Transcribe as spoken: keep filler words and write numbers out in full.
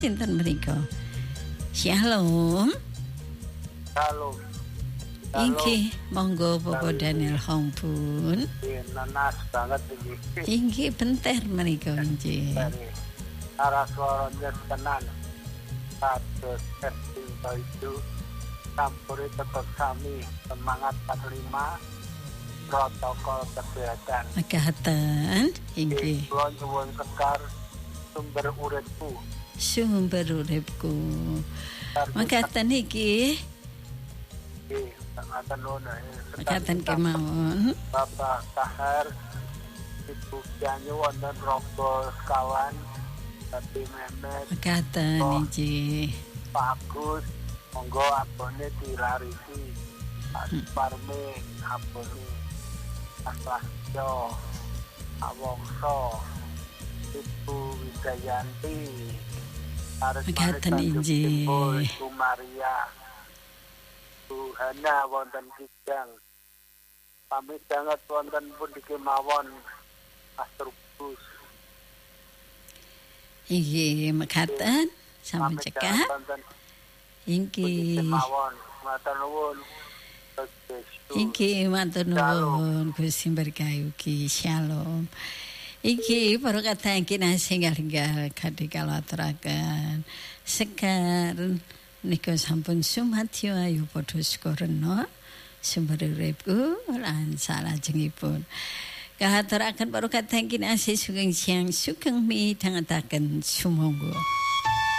Sinten menika? Shalom. Shalom. Inggih, monggo Bapak Daniel Hompun. Nanas banget ini. Inggih benter menika inggih. Arah suaranya tenan. Satu setting itu campuri tetap kami semangat empat puluh lima protokol kesehatan. Mekaten inggih. Kula nyuwun sekar sumber uripku. Sumber uripku. Mekaten iki. Nggih, sangaten nuwun. Mekaten kemawon. Bapak Tahar Ibu Yanyu wonten Rogo sekawan Tapi Mehmet Mekaten inggih. Pak Agus monggo abone dilarisi Pak Parme abone Pak Lahjo Awongso Ibu Widayanti Mekaten inggih. Ibu Maria Bu Hana wonten Kijang pamit banget wonten pun dikemawon Astrubus Inggih mekaten sampun cekap. Inggih. Kemawon matur nuwun. Inggih matur nuwun Gusti berkahi ugi. Shalom. Iki para kadang kinasih enggal kadhe kala aturaken sekar nika sampun sumadyo ayu padha sekorena sumber uripku lan salajengipun kahaturaken para kadang kinasih sugeng siang sugeng midhangetaken sumangga.